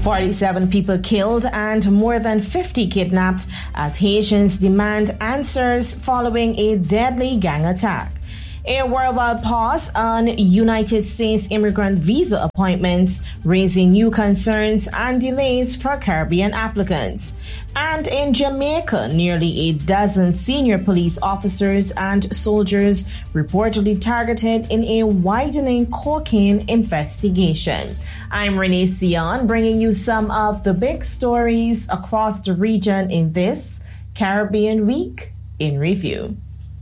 47 people killed and more than 50 kidnapped as Haitians demand answers following a deadly gang attack. A worldwide pause on United States immigrant visa appointments, raising new concerns and delays for Caribbean applicants. And in Jamaica, nearly a dozen senior police officers and soldiers reportedly targeted in a widening cocaine investigation. I'm Renee Sion, bringing you some of the big stories across the region in this Caribbean Week in Review.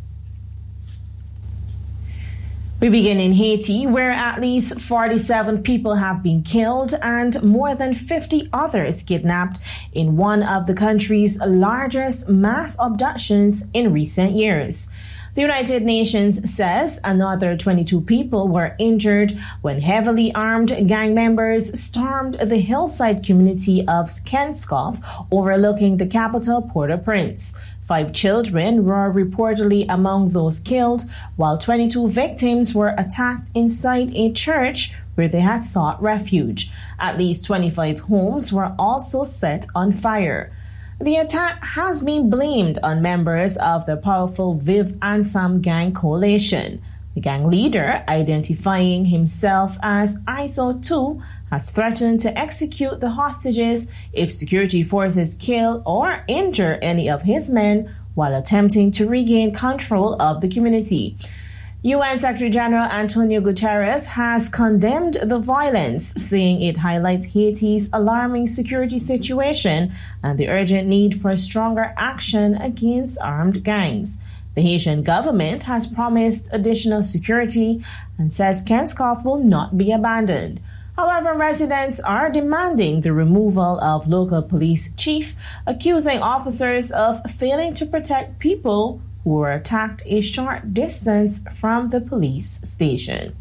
We begin in Haiti, where at least 47 people have been killed and more than 50 others kidnapped in one of the country's largest mass abductions in recent years. The United Nations says another 22 people were injured when heavily armed gang members stormed the hillside community of Kenskoff, overlooking the capital Port-au-Prince. 5 children were reportedly among those killed, while 22 victims were attacked inside a church where they had sought refuge. At least 25 homes were also set on fire. The attack has been blamed on members of the powerful Viv Ansam gang coalition. The gang leader, identifying himself as ISO 2, has threatened to execute the hostages if security forces kill or injure any of his men while attempting to regain control of the community. UN Secretary General Antonio Guterres has condemned the violence, saying it highlights Haiti's alarming security situation and the urgent need for stronger action against armed gangs. The Haitian government has promised additional security and says Kenskoff will not be abandoned. However, residents are demanding the removal of local police chief, accusing officers of failing to protect people who were attacked a short distance from the police station.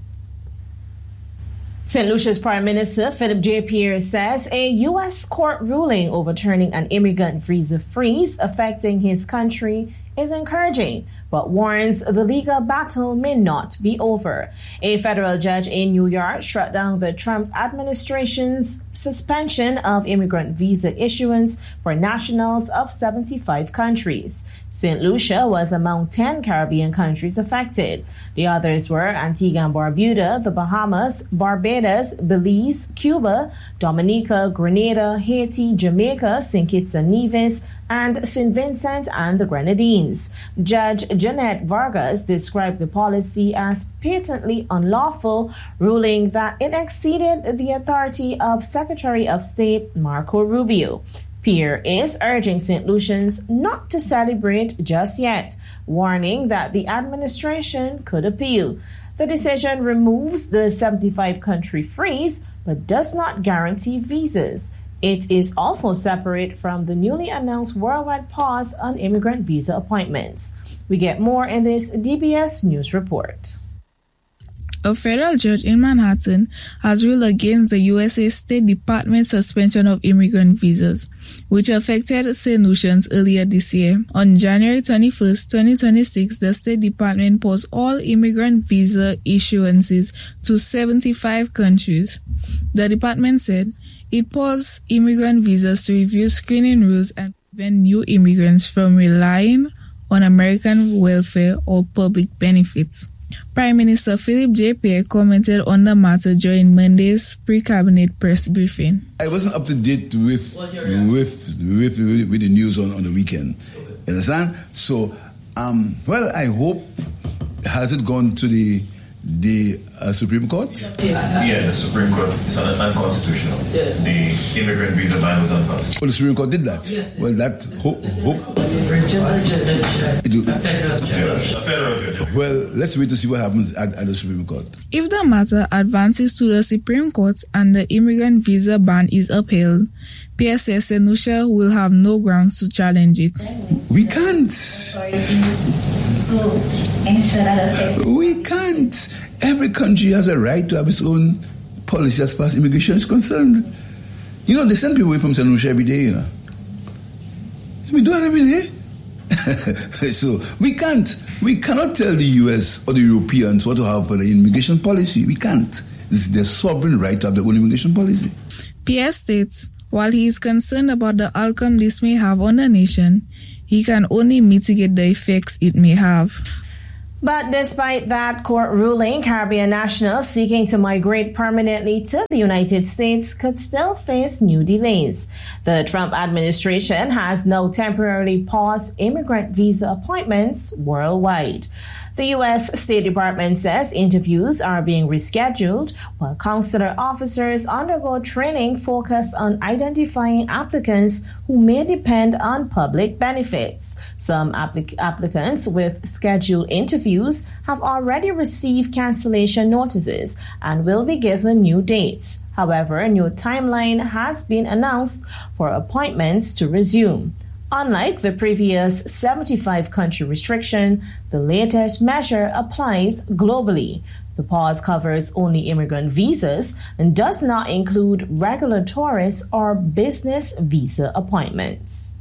St. Lucia's Prime Minister Philip J. Pierce says a U.S. court ruling overturning an immigrant visa freeze affecting his country is encouraging, but warns the legal battle may not be over. A federal judge in New York struck down the Trump administration's suspension of immigrant visa issuance for nationals of 75 countries. St. Lucia was among 10 Caribbean countries affected. The others were Antigua and Barbuda, the Bahamas, Barbados, Belize, Cuba, Dominica, Grenada, Haiti, Jamaica, St. Kitts and Nevis, and St. Vincent and the Grenadines. Judge Jeanette Vargas described the policy as patently unlawful, ruling that it exceeded the authority of Secretary of State Marco Rubio. Pierre is urging St. Lucians not to celebrate just yet, warning that the administration could appeal. The decision removes the 75-country freeze, but does not guarantee visas. It is also separate from the newly announced worldwide pause on immigrant visa appointments. We get more in this DBS News report. A federal judge in Manhattan has ruled against the USA State Department's suspension of immigrant visas, which affected St. Lucians earlier this year. On January 21, 2026, the State Department paused all immigrant visa issuances to 75 countries. The department said it paused immigrant visas to review screening rules and prevent new immigrants from relying on American welfare or public benefits. Prime Minister Philip J. Pierre commented on the matter during Monday's pre-cabinet press briefing. I wasn't up to date with the news on the weekend. You understand? So, I hope, has it gone to the Supreme Court? Yeah, the Supreme Court is unconstitutional. Yes. The immigrant visa ban was unconstitutional. Well, the Supreme Court did that. Yes. Well, that hope. Well, let's wait to see what happens at the Supreme Court. If the matter advances to the Supreme Court and the immigrant visa ban is upheld, Pierre says St. Lucia will have no grounds to challenge it. We can't. We can't. Every country has a right to have its own policy as far as immigration is concerned. You know, they send people away from St. Lucia every day, you know. We do that every day. So we cannot tell the US or the Europeans what to have for the immigration policy. We can't. It's their sovereign right to have their own immigration policy. Pierre states, while he is concerned about the outcome this may have on the nation, he can only mitigate the effects it may have. But despite that court ruling, Caribbean nationals seeking to migrate permanently to the United States could still face new delays. The Trump administration has now temporarily paused immigrant visa appointments worldwide. The U.S. State Department says interviews are being rescheduled while consular officers undergo training focused on identifying applicants who may depend on public benefits. Some applicants with scheduled interviews have already received cancellation notices and will be given new dates. However, a new timeline has been announced for appointments to resume. Unlike the previous 75-country restriction, the latest measure applies globally. The pause covers only immigrant visas and does not include regular tourist or business visa appointments.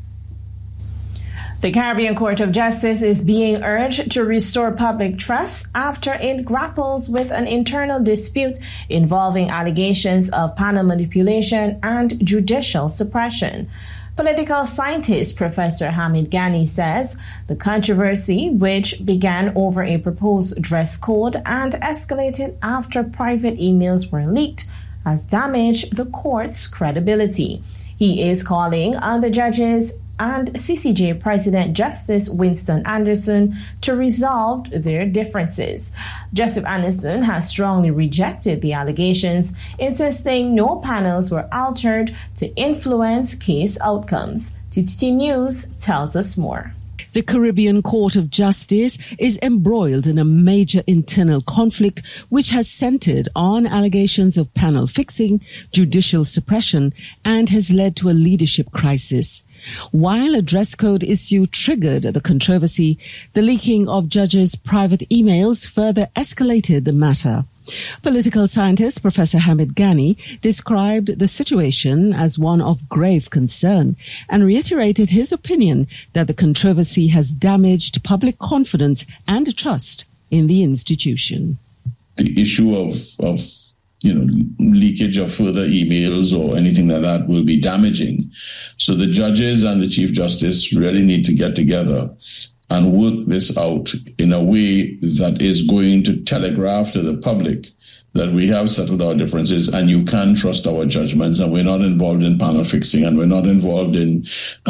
The Caribbean Court of Justice is being urged to restore public trust after it grapples with an internal dispute involving allegations of panel manipulation and judicial suppression. Political scientist Professor Hamid Ghani says the controversy, which began over a proposed dress code and escalated after private emails were leaked, has damaged the court's credibility. He is calling on the judges and CCJ President Justice Winston Anderson to resolve their differences. Justice Anderson has strongly rejected the allegations, insisting no panels were altered to influence case outcomes. TTT News tells us more. The Caribbean Court of Justice is embroiled in a major internal conflict which has centered on allegations of panel fixing, judicial suppression, and has led to a leadership crisis. While a dress code issue triggered the controversy, the leaking of judges' private emails further escalated the matter. Political scientist Professor Hamid Ghani described the situation as one of grave concern and reiterated his opinion that the controversy has damaged public confidence and trust in the institution. The issue of leakage of further emails or anything like that will be damaging. So the judges and the Chief Justice really need to get together and work this out in a way that is going to telegraph to the public that we have settled our differences and you can trust our judgments, and we're not involved in panel fixing, and we're not involved in,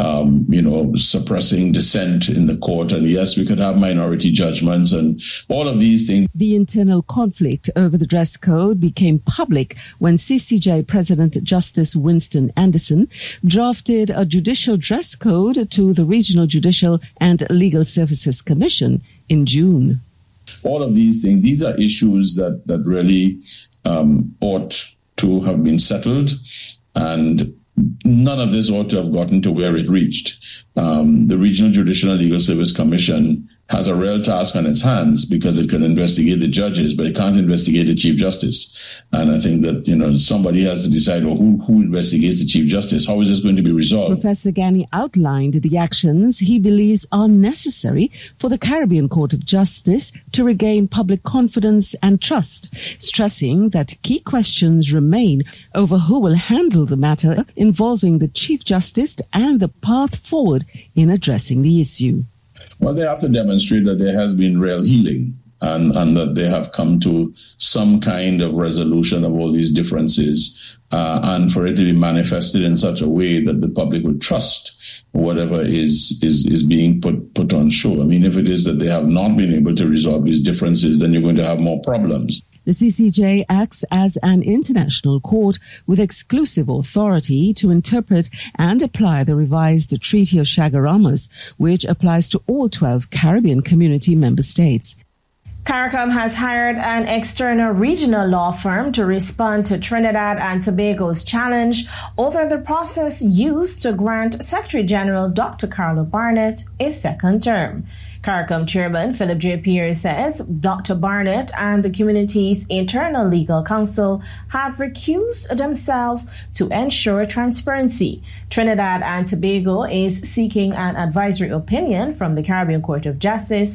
suppressing dissent in the court. And yes, we could have minority judgments and all of these things. The internal conflict over the dress code became public when CCJ President Justice Winston Anderson drafted a judicial dress code to the Regional Judicial and Legal Services Commission in June. All of these things, these are issues that really ought to have been settled, and none of this ought to have gotten to where it reached. The Regional Judicial and Legal Service Commission has a real task on its hands because it can investigate the judges, but it can't investigate the Chief Justice. And I think that, somebody has to decide, who investigates the Chief Justice? How is this going to be resolved? Professor Ghani outlined the actions he believes are necessary for the Caribbean Court of Justice to regain public confidence and trust, stressing that key questions remain over who will handle the matter involving the Chief Justice and the path forward in addressing the issue. Well, they have to demonstrate that there has been real healing and that they have come to some kind of resolution of all these differences, and for it to be manifested in such a way that the public would trust whatever is being put on show. I mean, if it is that they have not been able to resolve these differences, then you're going to have more problems. The CCJ acts as an international court with exclusive authority to interpret and apply the revised Treaty of Chaguaramas, which applies to all 12 Caribbean Community member states. CARICOM has hired an external regional law firm to respond to Trinidad and Tobago's challenge over the process used to grant Secretary General Dr. Carlo Barnett a second term. CARICOM Chairman Philip J. Pierce says Dr. Barnett and the community's internal legal counsel have recused themselves to ensure transparency. Trinidad and Tobago is seeking an advisory opinion from the Caribbean Court of Justice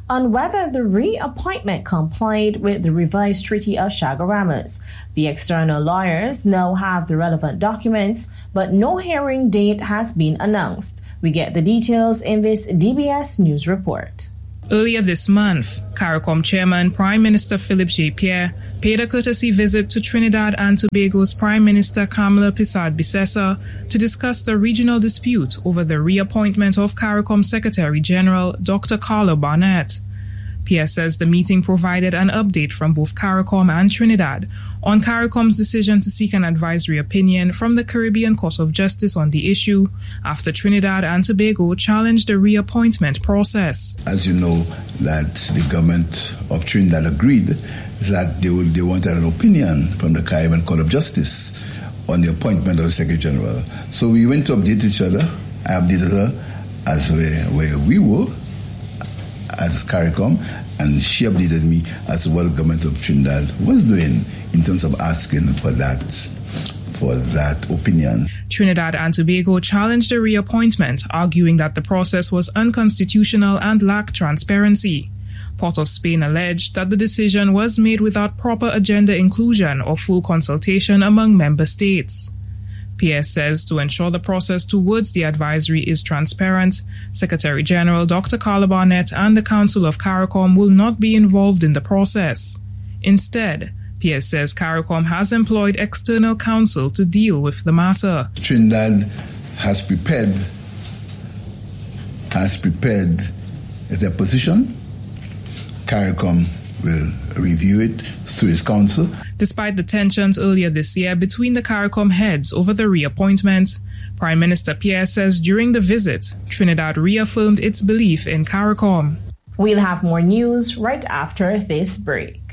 on whether the reappointment complied with the revised Treaty of Chaguaramas. The external lawyers now have the relevant documents, but no hearing date has been announced. We get the details in this DBS News report. Earlier this month, CARICOM Chairman Prime Minister Philip J. Pierre paid a courtesy visit to Trinidad and Tobago's Prime Minister Kamala Persad-Bissessar to discuss the regional dispute over the reappointment of CARICOM Secretary General Dr. Carla Barnett. Pierre says the meeting provided an update from both CARICOM and Trinidad on CARICOM's decision to seek an advisory opinion from the Caribbean Court of Justice on the issue after Trinidad and Tobago challenged the reappointment process. As you know, that the government of Trinidad agreed that they wanted an opinion from the Caribbean Court of Justice on the appointment of the Secretary General. So we went to update each other. I updated her as where we were as CARICOM, and she updated me as to what the government of Trinidad was doing in terms of asking for that opinion. Trinidad and Tobago challenged the reappointment, arguing that the process was unconstitutional and lacked transparency. Port of Spain alleged that the decision was made without proper agenda inclusion or full consultation among member states. Pierre says to ensure the process towards the advisory is transparent, Secretary General Dr. Carla Barnett and the Council of CARICOM will not be involved in the process. Instead, Pierre says CARICOM has employed external counsel to deal with the matter. Trinidad has prepared their position. CARICOM will review it through its counsel. Despite the tensions earlier this year between the CARICOM heads over the reappointment, Prime Minister Pierre says during the visit, Trinidad reaffirmed its belief in CARICOM. We'll have more news right after this break.